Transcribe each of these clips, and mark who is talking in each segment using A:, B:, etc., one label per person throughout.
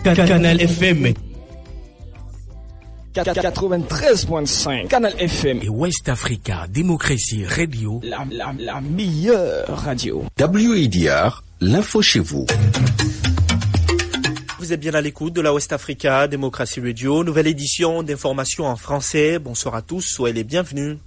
A: Canal FM
B: 93.5 Canal FM
A: et West Africa Démocratie Radio,
B: la meilleure radio.
C: WIDR, l'info chez vous.
D: Vous êtes bien à l'écoute de la West Africa Démocratie Radio, nouvelle édition d'informations en français. Bonsoir à tous, soyez les bienvenus.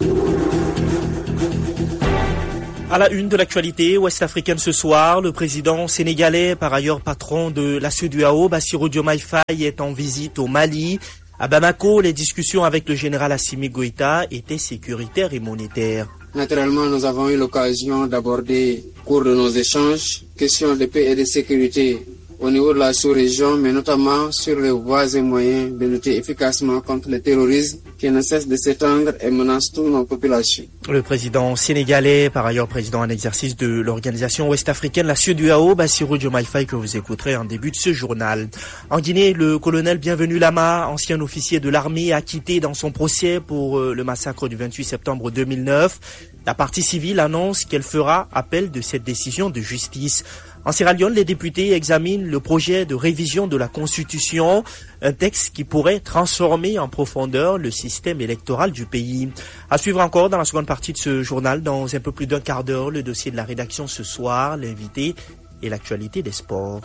D: À la une de l'actualité ouest-africaine ce soir, le président sénégalais, par ailleurs patron de la CEDEAO, Bassirou Diomaye Faye, est en visite au Mali. À Bamako, les discussions avec le général Assimi Goïta étaient sécuritaires et monétaires.
E: Naturellement, nous avons eu l'occasion d'aborder au cours de nos échanges questions de paix et de sécurité au niveau de la sous-région, mais notamment sur les voies et moyens de lutter efficacement contre le terrorisme qui ne cesse de s'étendre et menace toutes nos populations.
D: Le président sénégalais, par ailleurs président en exercice de l'organisation ouest-africaine, la CEDEAO, Bassirou Diomaye Faye, que vous écouterez en début de ce journal. En Guinée, le colonel Bienvenu Lama, ancien officier de l'armée, acquitté dans son procès pour le massacre du 28 septembre 2009. La partie civile annonce qu'elle fera appel de cette décision de justice. En Sierra Leone, les députés examinent le projet de révision de la Constitution, un texte qui pourrait transformer en profondeur le système électoral du pays. À suivre encore dans la seconde partie de ce journal, dans un peu plus d'un quart d'heure, le dossier de la rédaction ce soir, l'invité et l'actualité des sports.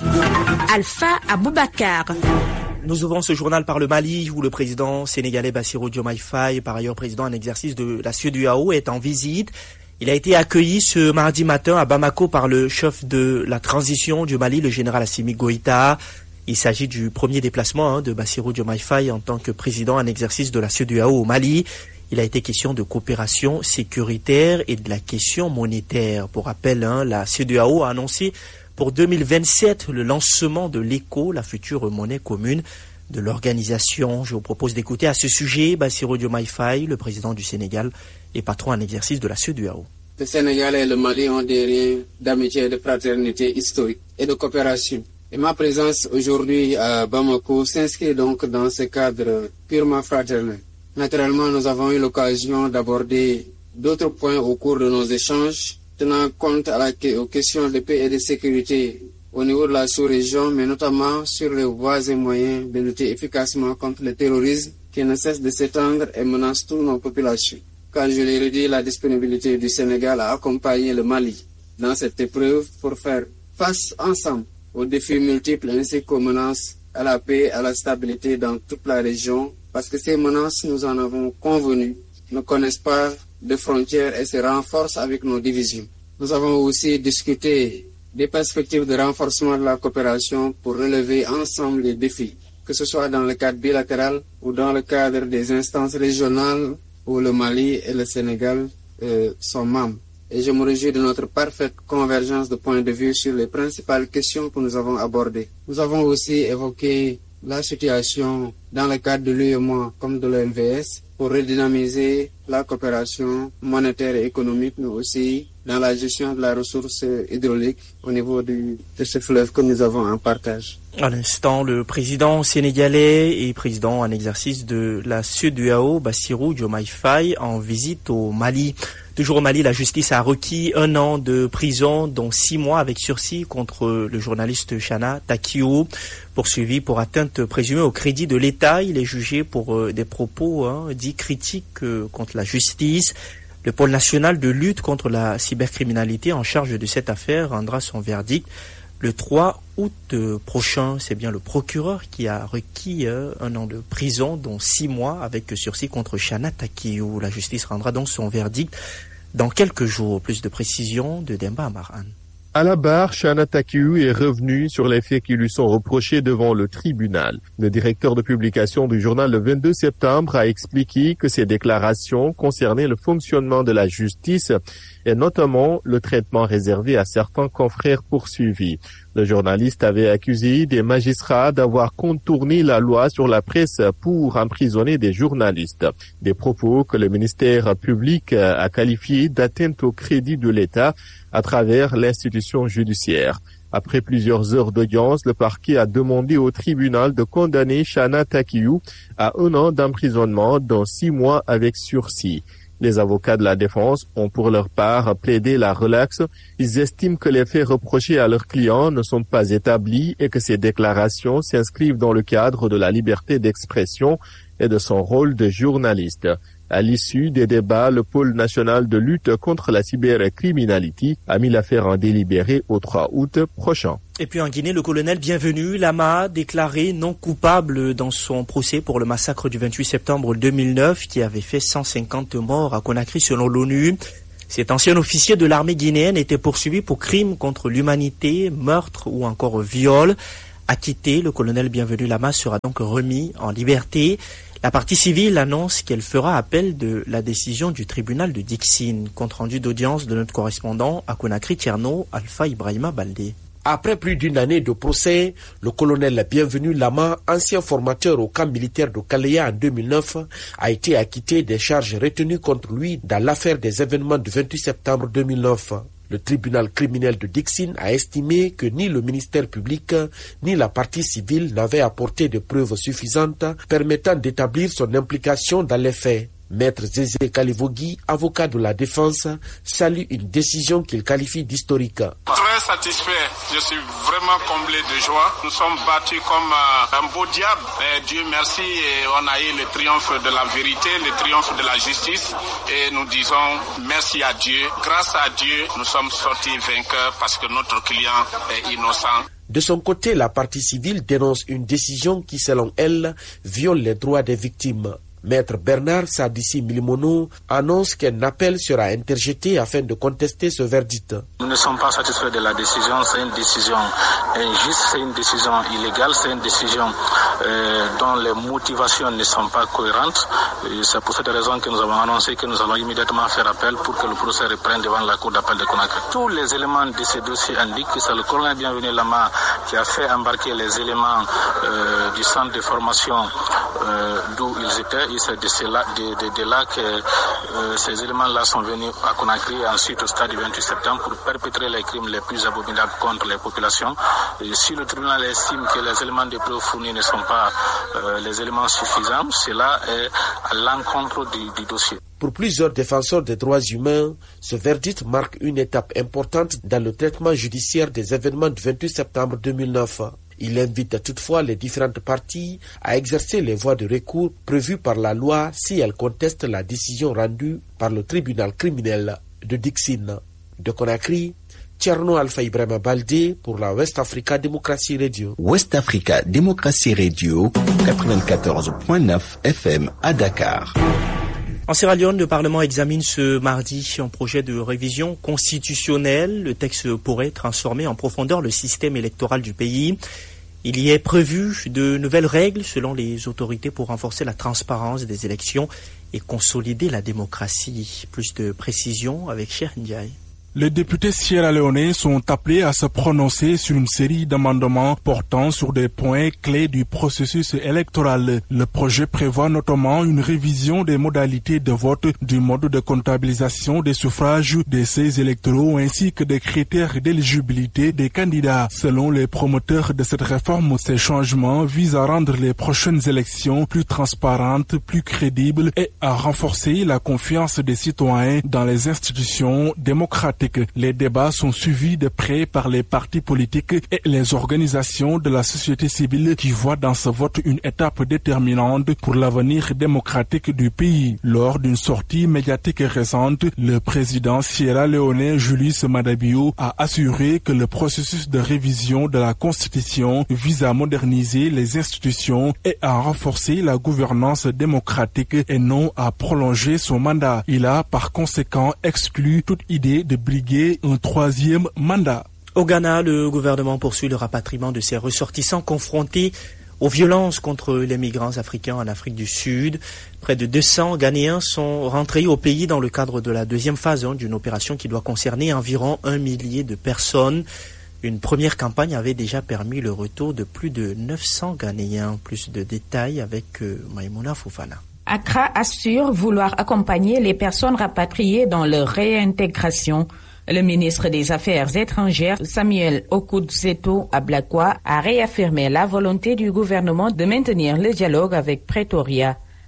F: Alpha Aboubakar.
D: Nous ouvrons ce journal par le Mali, où le président sénégalais Bassirou Diomaye Faye, par ailleurs président en exercice de la CEDEAO, est en visite. Il a été accueilli ce mardi matin à Bamako par le chef de la transition du Mali, le général Assimi Goïta. Il s'agit du premier déplacement de Bassirou Diomaye Faye en tant que président en exercice de la CEDEAO au Mali. Il a été question de coopération sécuritaire et de la question monétaire. Pour rappel, la CEDEAO a annoncé pour 2027 le lancement de l'ECO, la future monnaie commune de l'organisation. Je vous propose d'écouter à ce sujet Bassirou Diomaye Faye, le président du Sénégal et patron en exercice de la CEDEAO.
E: Le Sénégal et le Mali ont des liens d'amitié et de fraternité historique et de coopération. Et ma présence aujourd'hui à Bamako s'inscrit donc dans ce cadre purement fraternel. Naturellement, nous avons eu l'occasion d'aborder d'autres points au cours de nos échanges, tenant compte aux questions de paix et de sécurité au niveau de la sous-région, mais notamment sur les voies et moyens de lutter efficacement contre le terrorisme qui ne cesse de s'étendre et menace toutes nos populations. Quand je l'ai redit, la disponibilité du Sénégal à accompagner le Mali dans cette épreuve pour faire face ensemble aux défis multiples ainsi qu'aux menaces à la paix et à la stabilité dans toute la région, parce que ces menaces, nous en avons convenu, ne connaissent pas de frontières et se renforcent avec nos divisions. Nous avons aussi discuté des perspectives de renforcement de la coopération pour relever ensemble les défis, que ce soit dans le cadre bilatéral ou dans le cadre des instances régionales où le Mali et le Sénégal sont membres. Et je me réjouis de notre parfaite convergence de points de vue sur les principales questions que nous avons abordées. Nous avons aussi évoqué la situation dans le cadre de l'UEMOA comme de l'OMVS pour redynamiser la coopération monétaire et économique, mais aussi dans la gestion de la ressource hydraulique au niveau de ce fleuve que nous avons en partage.
D: À l'instant, le président sénégalais et président en exercice de la CEDEAO, Bassirou Diomaye Faye, en visite au Mali. Toujours au Mali, la justice a requis 1 an de prison, dont 6 mois avec sursis contre le journaliste Chana Takiou, poursuivi pour atteinte présumée au crédit de l'État. Il est jugé pour des propos dits critiques contre la justice. Le pôle national de lutte contre la cybercriminalité en charge de cette affaire rendra son verdict le 3 août prochain. C'est bien le procureur qui a requis 1 an de prison, dont 6 mois avec sursis contre Chana Takiou. La justice rendra donc son verdict dans quelques jours. Plus de précisions de Demba Amaran.
G: À la barre, Chana Takiou est revenu sur les faits qui lui sont reprochés devant le tribunal. Le directeur de publication du journal le 22 septembre a expliqué que ces déclarations concernaient le fonctionnement de la justice et notamment le traitement réservé à certains confrères poursuivis. Le journaliste avait accusé des magistrats d'avoir contourné la loi sur la presse pour emprisonner des journalistes. Des propos que le ministère public a qualifiés d'atteinte au crédit de l'État à travers l'institution judiciaire. Après plusieurs heures d'audience, le parquet a demandé au tribunal de condamner Chana Takiou à 1 an d'emprisonnement, dont 6 mois avec sursis. Les avocats de la défense ont pour leur part plaidé la relaxe. Ils estiment que les faits reprochés à leurs clients ne sont pas établis et que ces déclarations s'inscrivent dans le cadre de la liberté d'expression et de son rôle de journaliste. À l'issue des débats, le pôle national de lutte contre la cybercriminalité a mis l'affaire en délibéré au 3 août prochain.
D: Et puis en Guinée, le colonel Bienvenu Lama, déclaré non coupable dans son procès pour le massacre du 28 septembre 2009 qui avait fait 150 morts à Conakry selon l'ONU. Cet ancien officier de l'armée guinéenne était poursuivi pour crimes contre l'humanité, meurtre ou encore viol. Acquitté, le colonel Bienvenu Lama sera donc remis en liberté. La partie civile annonce qu'elle fera appel de la décision du tribunal de Dixine. Compte rendu d'audience de notre correspondant à Conakry, Tierno, Alpha Ibrahima Baldé.
H: Après plus d'une année de procès, le colonel Bienvenu Lama, ancien formateur au camp militaire de Kaleya en 2009, a été acquitté des charges retenues contre lui dans l'affaire des événements du 28 septembre 2009. Le tribunal criminel de Dixine a estimé que ni le ministère public ni la partie civile n'avaient apporté de preuves suffisantes permettant d'établir son implication dans les faits. Maître Zézé Kalivogui, avocat de la défense, salue une décision qu'il qualifie d'historique.
I: Très satisfait, je suis vraiment comblé de joie. Nous sommes battus comme un beau diable. Et Dieu merci, et on a eu le triomphe de la vérité, le triomphe de la justice. Et nous disons merci à Dieu. Grâce à Dieu, nous sommes sortis vainqueurs parce que notre client est innocent.
H: De son côté, la partie civile dénonce une décision qui, selon elle, viole les droits des victimes. Maître Bernard Sadissi Milimono annonce qu'un appel sera interjeté afin de contester ce verdict.
J: Nous ne sommes pas satisfaits de la décision, c'est une décision injuste, c'est une décision illégale, c'est une décision dont les motivations ne sont pas cohérentes. Et c'est pour cette raison que nous avons annoncé que nous allons immédiatement faire appel pour que le procès reprenne devant la cour d'appel de Conakry. Tous les éléments de ce dossier indiquent que c'est le colonel Bienvenu Lama qui a fait embarquer les éléments du centre de formation d'où ils étaient. Et c'est de là que ces éléments-là sont venus à Conakry et ensuite au stade du 28 septembre pour perpétrer les crimes les plus abominables contre les populations. Et si le tribunal estime que les éléments de preuve fournis ne sont pas les éléments suffisants, cela est à l'encontre du dossier.
H: Pour plusieurs défenseurs des droits humains, ce verdict marque une étape importante dans le traitement judiciaire des événements du 28 septembre 2009. Il invite toutefois les différentes parties à exercer les voies de recours prévues par la loi si elles contestent la décision rendue par le tribunal criminel de Dixine. De Conakry, Tierno Alpha Ibrahima Baldé pour la West Africa Democracy Radio.
C: West Africa Democracy Radio, 94.9 FM à Dakar.
D: En Sierra Leone, le Parlement examine ce mardi un projet de révision constitutionnelle. Le texte pourrait transformer en profondeur le système électoral du pays. Il y est prévu de nouvelles règles selon les autorités pour renforcer la transparence des élections et consolider la démocratie. Plus de précisions avec Cheikh Ndiaye.
K: Les députés sierra-léonais sont appelés à se prononcer sur une série d'amendements portant sur des points clés du processus électoral. Le projet prévoit notamment une révision des modalités de vote, du mode de comptabilisation des suffrages, des seuils électoraux ainsi que des critères d'éligibilité des candidats. Selon les promoteurs de cette réforme, ces changements visent à rendre les prochaines élections plus transparentes, plus crédibles et à renforcer la confiance des citoyens dans les institutions démocratiques. Les débats sont suivis de près par les partis politiques et les organisations de la société civile qui voient dans ce vote une étape déterminante pour l'avenir démocratique du pays. Lors d'une sortie médiatique récente, le président sierra-léonais Julius Maada Bio a assuré que le processus de révision de la Constitution vise à moderniser les institutions et à renforcer la gouvernance démocratique et non à prolonger son mandat. Il a par conséquent exclu toute idée de un troisième mandat.
D: Au Ghana, le gouvernement poursuit le rapatriement de ses ressortissants confrontés aux violences contre les migrants africains en Afrique du Sud. Près de 200 Ghanéens sont rentrés au pays dans le cadre de la deuxième phase d'une opération qui doit concerner environ 1 millier de personnes. Une première campagne avait déjà permis le retour de plus de 900 Ghanéens. Plus de détails avec Maïmouna Fofana.
L: Accra assure vouloir accompagner les personnes rapatriées dans leur réintégration. Le ministre des Affaires étrangères, Samuel Okudzeto Ablakwa, a réaffirmé la volonté du gouvernement de maintenir le dialogue avec Pretoria.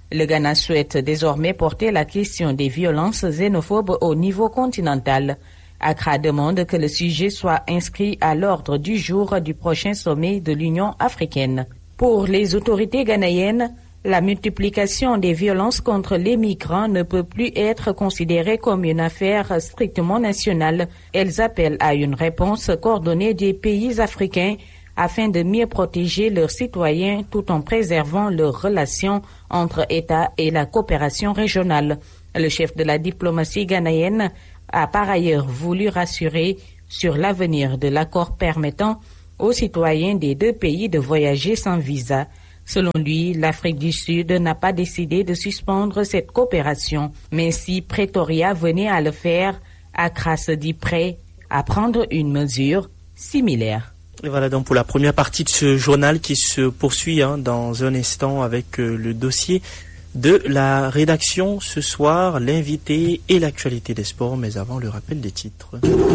L: Le Ghana souhaite désormais porter la question des violences xénophobes au niveau continental. Accra demande que le sujet soit inscrit à l'ordre du jour du prochain sommet de l'Union africaine. Pour les autorités ghanéennes, la multiplication des violences contre les migrants ne peut plus être considérée comme une affaire strictement nationale. Elles appellent à une réponse coordonnée des pays africains afin de mieux protéger leurs citoyens tout en préservant leurs relations entre États et la coopération régionale. Le chef de la diplomatie ghanéenne a par ailleurs voulu rassurer sur l'avenir de l'accord permettant aux citoyens des deux pays de voyager sans visa. Selon lui, l'Afrique du Sud n'a pas décidé de suspendre cette coopération, mais si Pretoria venait à le faire, Accra se dit prêt à prendre une mesure similaire.
D: Et voilà donc pour la première partie de ce journal qui se poursuit dans un instant avec le dossier de la rédaction ce soir, l'invité et l'actualité des sports, mais avant le rappel des titres.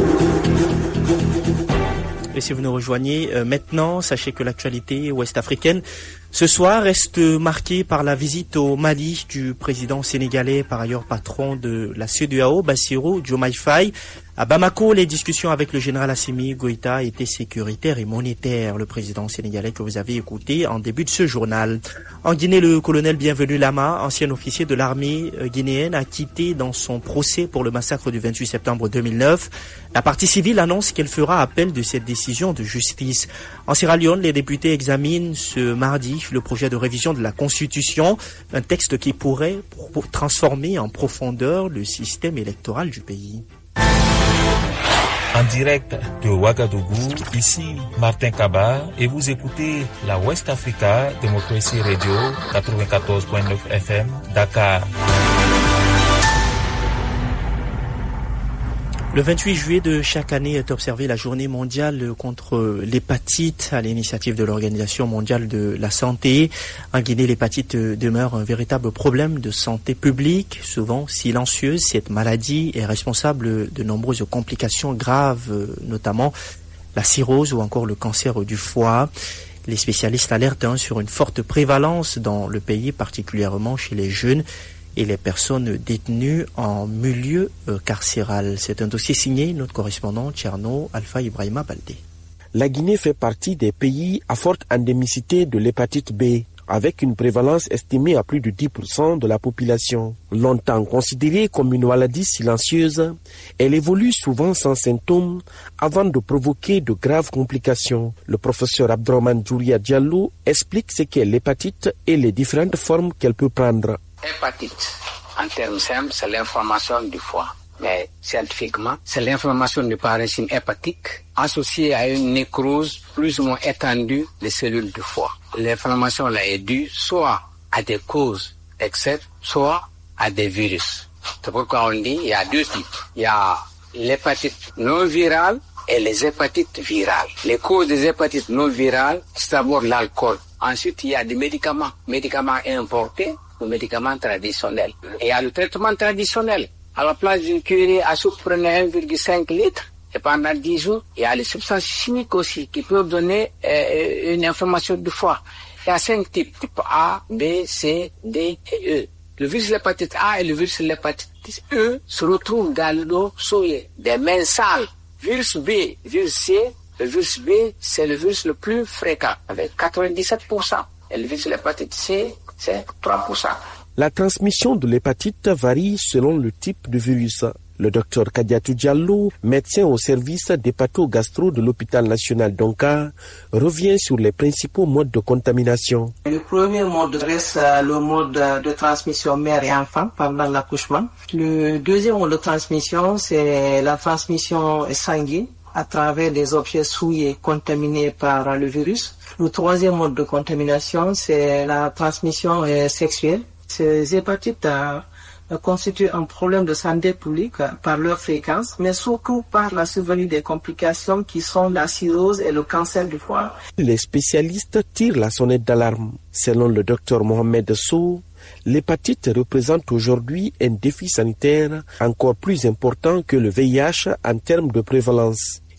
D: Et si vous nous rejoignez maintenant, sachez que l'actualité ouest-africaine ce soir reste marquée par la visite au Mali du président sénégalais, par ailleurs patron de la CEDEAO, Bassirou Diomaye Faye. À Bamako, les discussions avec le général Assimi Goïta étaient sécuritaires et monétaires. Le président sénégalais que vous avez écouté en début de ce journal. En Guinée, le colonel Bienvenu Lama, ancien officier de l'armée guinéenne, a quitté dans son procès pour le massacre du 28 septembre 2009. La partie civile annonce qu'elle fera appel de cette décision de justice. En Sierra Leone, les députés examinent ce mardi le projet de révision de la Constitution, un texte qui pourrait transformer en profondeur le système électoral du pays.
M: En direct de Ouagadougou, ici Martin Kaba et vous écoutez la West Africa Democracy Radio 94.9 FM Dakar.
D: Le 28 juillet de chaque année est observée la journée mondiale contre l'hépatite à l'initiative de l'Organisation mondiale de la santé. En Guinée, l'hépatite demeure un véritable problème de santé publique, souvent silencieuse. Cette maladie est responsable de nombreuses complications graves, notamment la cirrhose ou encore le cancer du foie. Les spécialistes alertent sur une forte prévalence dans le pays, particulièrement chez les jeunes et les personnes détenues en milieu carcéral. C'est un dossier signé notre correspondant Tcherno Alpha Ibrahima Baldé.
H: La Guinée fait partie des pays à forte endémicité de l'hépatite B, avec une prévalence estimée à plus de 10% de la population. Longtemps considérée comme une maladie silencieuse, elle évolue souvent sans symptômes avant de provoquer de graves complications. Le professeur Abdourahmane Djouria Diallo explique ce qu'est l'hépatite et les différentes formes qu'elle peut prendre.
N: Hépatite, en termes simples, c'est l'inflammation du foie. Mais scientifiquement, c'est l'inflammation du parenchyme hépatique associée à une nécrose plus ou moins étendue des cellules du foie. L'inflammation là est due soit à des causes externes, soit à des virus. C'est pourquoi on dit qu'il y a deux types. Il y a l'hépatite non virale et les hépatites virales. Les causes des hépatites non virales, c'est d'abord l'alcool. Ensuite, il y a des médicaments importés ou médicaments traditionnels. Et il y a le traitement traditionnel. À la place d'une cuillerée à soupe, prenez 1,5 litre. Et pendant 10 jours, il y a les substances chimiques aussi qui peuvent donner une inflammation du foie. Il y a 5 types, type A, B, C, D et E. Le virus de l'hépatite A et le virus de l'hépatite E se retrouvent dans l'eau souillée, des mains sales. Virus B, virus C, le virus B, c'est le virus le plus fréquent, avec 97%. Et le virus de l'hépatite C, c'est 3%.
H: La transmission de l'hépatite varie selon le type de virus. Le docteur Kadiatou Diallo, médecin au service d'hépato-gastro de l'hôpital national d'Onka, revient sur les principaux modes de contamination.
O: Le premier mode reste le mode de transmission mère et enfant pendant l'accouchement. Le deuxième mode de transmission, c'est la transmission sanguine à travers des objets souillés contaminés par le virus. Le troisième mode de contamination, c'est la transmission sexuelle. Ces hépatites constituent un problème de santé publique par leur fréquence, mais surtout par la survenue des complications qui sont la cirrhose et le cancer du foie.
H: Les spécialistes tirent la sonnette d'alarme. Selon le docteur Mohamed Sow, l'hépatite représente aujourd'hui un défi sanitaire encore plus important que le VIH en termes de prévalence.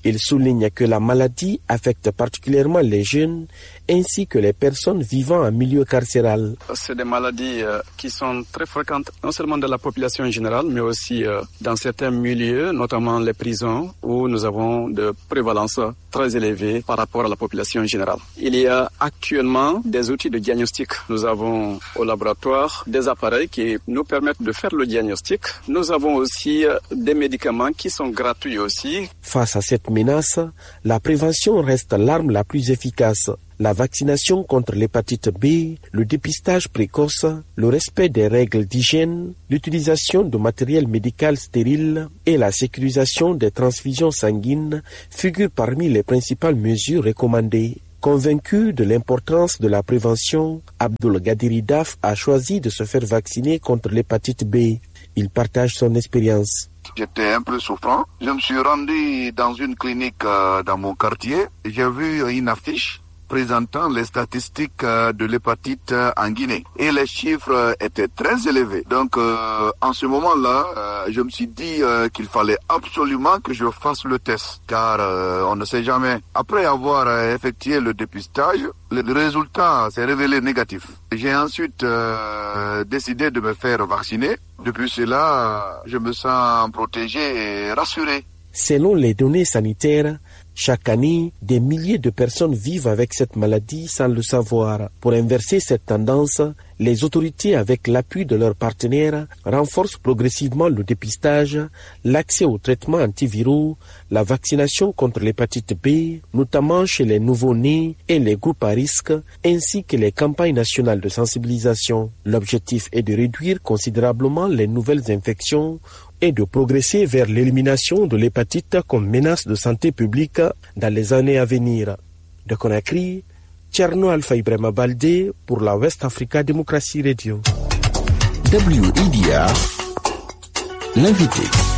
H: Il souligne que la maladie affecte particulièrement les jeunes ainsi que les personnes vivant en milieu carcéral.
P: C'est des maladies qui sont très fréquentes, non seulement dans la population générale, mais aussi dans certains milieux, notamment les prisons, où nous avons de prévalence très élevée par rapport à la population générale. Il y a actuellement des outils de diagnostic. Nous avons au laboratoire des appareils qui nous permettent de faire le diagnostic. Nous avons aussi des médicaments qui sont gratuits aussi.
H: Face à cette menace, la prévention reste l'arme la plus efficace. La vaccination contre l'hépatite B, le dépistage précoce, le respect des règles d'hygiène, l'utilisation de matériel médical stérile et la sécurisation des transfusions sanguines figurent parmi les principales mesures recommandées. Convaincu de l'importance de la prévention, Abdul Gadiri Daf a choisi de se faire vacciner contre l'hépatite B. Il partage son expérience.
Q: J'étais un peu souffrant. Je me suis rendu dans une clinique dans mon quartier. J'ai vu une affiche présentant les statistiques de l'hépatite en Guinée. Et les chiffres étaient très élevés. Donc, en ce moment-là, je me suis dit qu'il fallait absolument que je fasse le test. Car on ne sait jamais. Après avoir effectué le dépistage, le résultat s'est révélé négatif. J'ai ensuite décidé de me faire vacciner. Depuis cela, je me sens protégé et rassuré.
H: Selon les données sanitaires, chaque année, des milliers de personnes vivent avec cette maladie sans le savoir. Pour inverser cette tendance, les autorités, avec l'appui de leurs partenaires, renforcent progressivement le dépistage, l'accès aux traitements antiviraux, la vaccination contre l'hépatite B, notamment chez les nouveau-nés et les groupes à risque, ainsi que les campagnes nationales de sensibilisation. L'objectif est de réduire considérablement les nouvelles infections et de progresser vers l'élimination de l'hépatite comme menace de santé publique dans les années à venir. De Conakry, Tcherno Alpha Ibrahima Baldé pour la West Africa Democracy Radio.
C: WIDR, l'invité.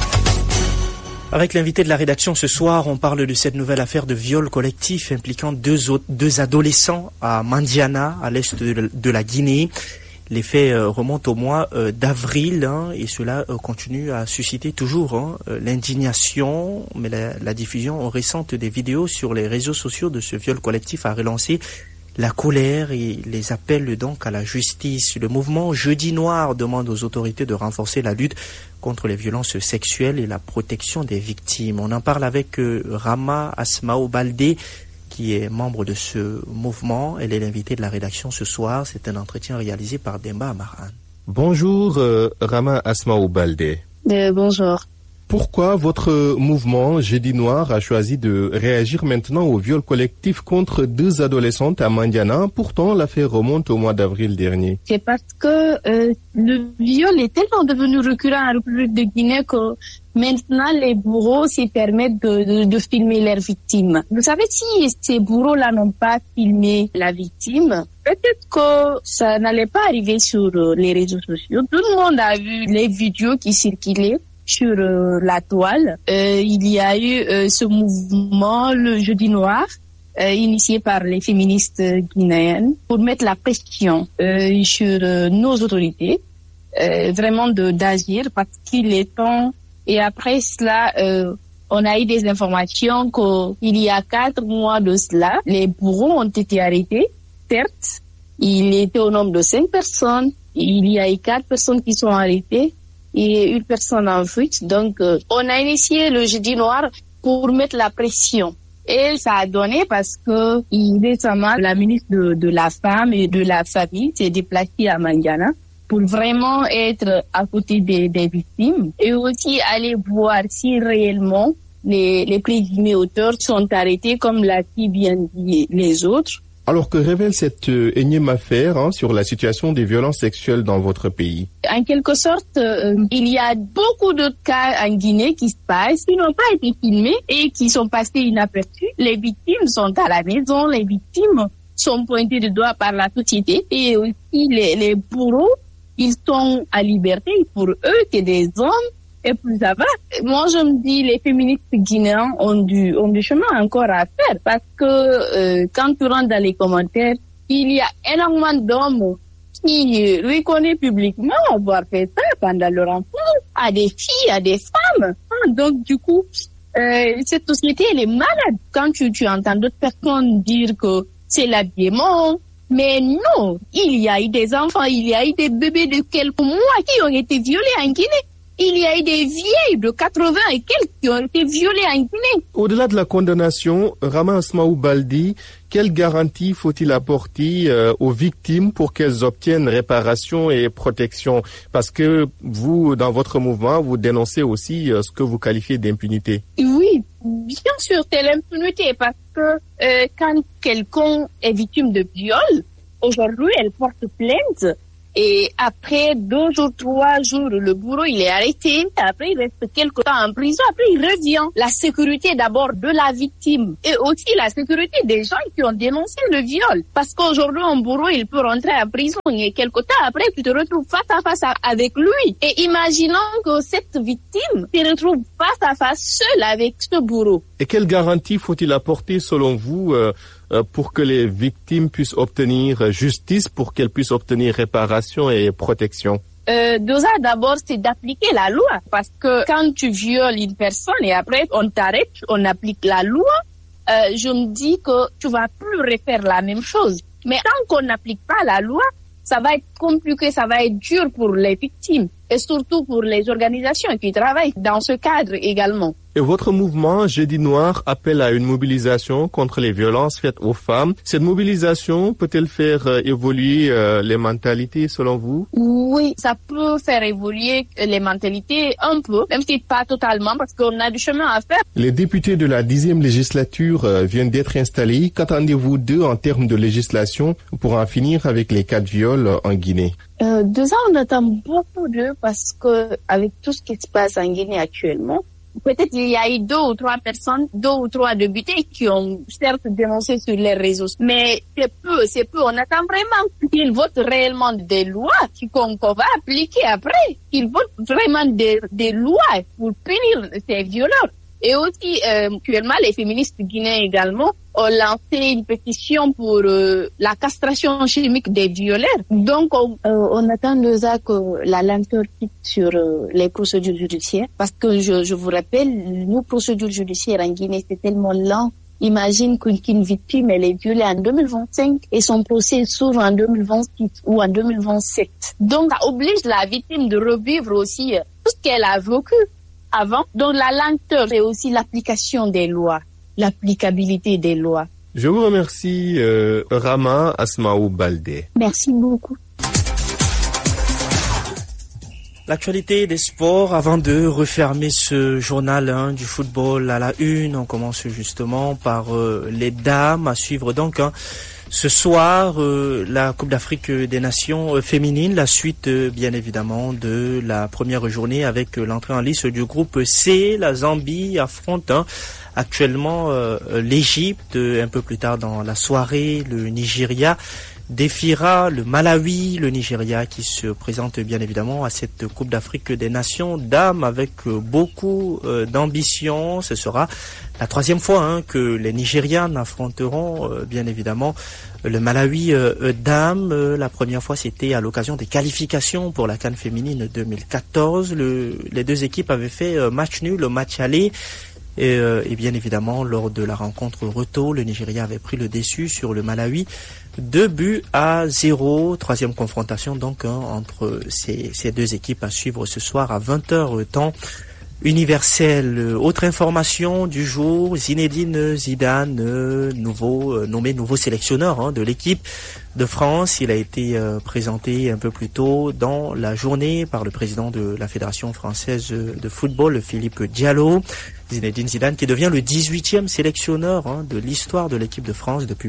D: Avec l'invité de la rédaction ce soir, on parle de cette nouvelle affaire de viol collectif impliquant deux adolescents à Mandiana, à l'est de la Guinée. Les faits remontent au mois d'avril et cela continue à susciter toujours l'indignation, mais la diffusion récente des vidéos sur les réseaux sociaux de ce viol collectif a relancé la colère et les appels donc à la justice. Le mouvement Jeudi Noir demande aux autorités de renforcer la lutte contre les violences sexuelles et la protection des victimes. On en parle avec Rama Asmao Baldé, qui est membre de ce mouvement. Elle est l'invitée de la rédaction ce soir. C'est un entretien réalisé par Demba Amaran.
G: Bonjour Rama Asmao Baldé.
R: Bonjour.
G: Pourquoi votre mouvement Jeudi Noir a choisi de réagir maintenant au viol collectif contre deux adolescentes à Mandiana? Pourtant, l'affaire remonte au mois d'avril dernier.
R: C'est parce que le viol est tellement devenu récurrent en République de Guinée que maintenant les bourreaux se permettent de filmer leurs victimes. Vous savez, si ces bourreaux-là n'ont pas filmé la victime, peut-être que ça n'allait pas arriver sur les réseaux sociaux. Tout le monde a vu les vidéos qui circulaient sur la toile. Il y a eu ce mouvement, le Jeudi Noir, initié par les féministes guinéennes, pour mettre la pression sur nos autorités, vraiment d'agir, parce qu'il est temps. Et après cela, on a eu des informations qu'il y a 4 mois de cela, les bourreaux ont été arrêtés. Certes, il était au nombre de 5 personnes. Il y a eu 4 personnes qui sont arrêtées et une personne en fuite. Donc, on a initié le Jeudi Noir pour mettre la pression. Et ça a donné parce que récemment, la ministre de la Femme et de la Famille s'est déplacée à Mandiana pour vraiment être à côté des victimes et aussi aller voir si réellement les présumés auteurs sont arrêtés, comme l'a si bien dit les autres.
G: Alors que révèle cette énième affaire sur la situation des violences sexuelles dans votre pays?
R: En quelque sorte, il y a beaucoup d'autres cas en Guinée qui se passent, qui n'ont pas été filmés et qui sont passés inaperçus. Les victimes sont à la maison, les victimes sont pointées du doigt par la société et aussi les bourreaux, ils sont à liberté. Pour eux, c'est des hommes. Et plus ça va. Moi, je me dis, les féministes guinéens ont du chemin encore à faire parce que quand tu rentres dans les commentaires, il y a énormément d'hommes qui reconnaissent publiquement avoir fait ça pendant leur enfance à des filles, à des femmes. Donc, du coup, cette société, elle est malade. Quand tu entends d'autres personnes dire que c'est l'habillement, mais non, il y a eu des enfants, il y a eu des bébés de quelques mois qui ont été violés en Guinée. Il y a eu des vieilles de 80 et quelques qui ont été violées en Guinée.
G: Au-delà de la condamnation, Rama Asmaou Baldi, quelle garantie faut-il apporter aux victimes pour qu'elles obtiennent réparation et protection? Parce que vous, dans votre mouvement, vous dénoncez aussi ce que vous qualifiez d'impunité.
R: Oui, bien sûr, c'est l'impunité parce que quand quelqu'un est victime de viol, aujourd'hui, elle porte plainte. Et après 2 jours, 3 jours, le bourreau, il est arrêté. Après, il reste quelque temps en prison. Après, il revient. La sécurité d'abord de la victime et aussi la sécurité des gens qui ont dénoncé le viol. Parce qu'aujourd'hui, un bourreau, il peut rentrer en prison et quelque temps après, tu te retrouves face à face avec lui. Et imaginons que cette victime se retrouve face à face seule avec ce bourreau.
G: Et quelle garantie faut-il apporter, selon vous, pour que les victimes puissent obtenir justice, pour qu'elles puissent obtenir réparation et protection?
R: Déjà, d'abord, c'est d'appliquer la loi. Parce que quand tu violes une personne et après, on t'arrête, on applique la loi, je me dis que tu vas plus refaire la même chose. Mais tant qu'on n'applique pas la loi, ça va être compliqué, ça va être dur pour les victimes et surtout pour les organisations qui travaillent dans ce cadre également.
G: Et votre mouvement Jeudi Noir appelle à une mobilisation contre les violences faites aux femmes. Cette mobilisation peut-elle faire évoluer les mentalités selon vous?
R: Oui, ça peut faire évoluer les mentalités un peu, même si pas totalement, parce qu'on a du chemin à faire.
G: Les députés de la 10e législature viennent d'être installés. Qu'attendez-vous d'eux en termes de législation pour en finir avec les cas de viol en Guinée?
R: Déjà, on attend beaucoup d'eux parce que avec tout ce qui se passe en Guinée actuellement, peut-être il y a eu 2 ou 3 personnes, 2 ou 3 députés qui ont certes dénoncé sur les réseaux. Mais c'est peu. On attend vraiment qu'ils votent réellement des lois qu'on va appliquer après. Qu'ils votent vraiment des lois pour punir ces violeurs. Et aussi, actuellement, les féministes guinéens également ont lancé une pétition pour la castration chimique des violeurs. Donc, on attend déjà que la lenteur quitte sur les procédures judiciaires. Parce que je vous rappelle, nos procédures judiciaires en Guinée, c'est tellement lent. Imagine qu'une victime, elle est violée en 2025 et son procès s'ouvre en 2026 ou en 2027. Donc, ça oblige la victime de revivre aussi tout ce qu'elle a vécu avant. Donc la lenteur et aussi l'application des lois, l'applicabilité des lois.
G: Je vous remercie, Rama Asmaou Baldi.
R: Merci beaucoup.
D: L'actualité des sports, avant de refermer ce journal du football à la une, on commence justement par les dames, à suivre donc ce soir la Coupe d'Afrique des Nations féminines, la suite bien évidemment de la première journée avec l'entrée en lice du groupe C. La Zambie affronte actuellement l'Égypte, un peu plus tard dans la soirée, le Nigeria défiera le Malawi, le Nigeria qui se présente bien évidemment à cette Coupe d'Afrique des Nations dames avec beaucoup d'ambition. Ce sera la 3e fois que les Nigérianes affronteront bien évidemment le Malawi dames. La première fois c'était à l'occasion des qualifications pour la CAN féminine 2014. Les 2 équipes avaient fait match nul au match aller. Et bien évidemment, lors de la rencontre retour, le Nigeria avait pris le dessus sur le Malawi. 2-0. 3e confrontation donc entre ces 2 équipes à suivre ce soir à 20h temps universel. Autre information du jour, Zinedine Zidane, nommé nouveau sélectionneur de l'équipe de France. Il a été présenté un peu plus tôt dans la journée par le président de la Fédération française de football, Philippe Diallo. Zinedine Zidane qui devient le 18e sélectionneur de l'histoire de l'équipe de France depuis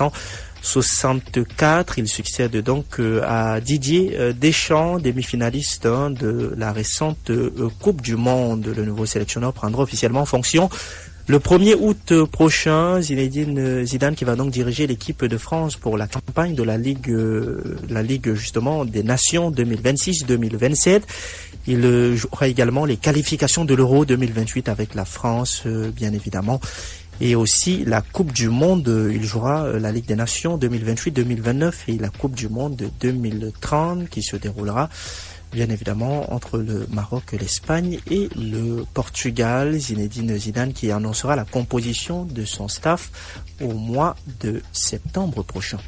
D: 1964. Il succède donc à Didier Deschamps, demi-finaliste de la récente Coupe du Monde. Le nouveau sélectionneur prendra officiellement fonction le 1er août prochain. Zinedine Zidane qui va donc diriger l'équipe de France pour la campagne de la Ligue justement des Nations 2026-2027. Il jouera également les qualifications de l'Euro 2028 avec la France, bien évidemment. Et aussi la Coupe du Monde. Il jouera la Ligue des Nations 2028-2029 et la Coupe du Monde 2030 qui se déroulera bien évidemment entre le Maroc, l'Espagne et le Portugal. Zinedine Zidane qui annoncera la composition de son staff au mois de septembre prochain.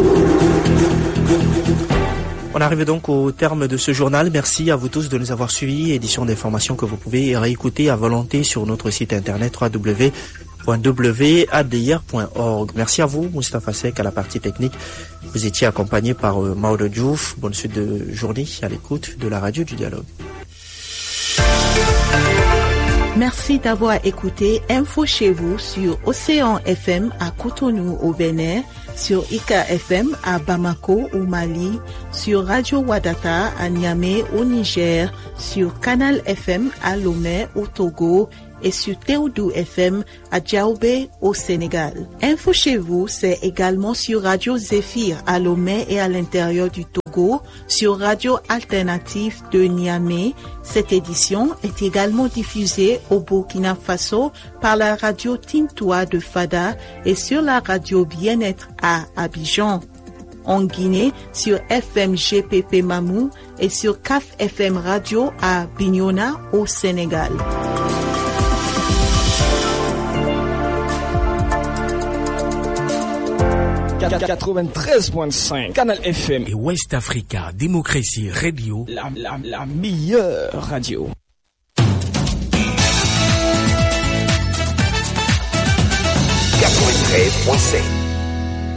D: On arrive donc au terme de ce journal. Merci à vous tous de nous avoir suivis. Édition d'information que vous pouvez réécouter à volonté sur notre site internet www.wadir.org. Merci à vous, Moustapha Sek, à la partie technique. Vous étiez accompagné par Maodo Diouf. Bonne suite de journée à l'écoute de la radio du dialogue.
S: Merci d'avoir écouté Info chez vous sur Océan FM à Cotonou au Bénin, sur Ika FM à Bamako au Mali, sur Radio Wadata à Niamey au Niger, sur Canal FM à Lomé au Togo et sur Théodou FM à Djaoubé au Sénégal. Info chez vous, c'est également sur Radio Zéphir à Lomé et à l'intérieur du Togo, sur Radio Alternative de Niamey. Cette édition est également diffusée au Burkina Faso par la radio Tintoua de Fada et sur la radio Bien-être à Abidjan. En Guinée, sur FM GPP Mamou et sur CAF FM Radio à Bignona au Sénégal.
B: « 93.5 Canal FM
A: et West Africa Démocratie Radio,
B: la meilleure radio.
T: 93.5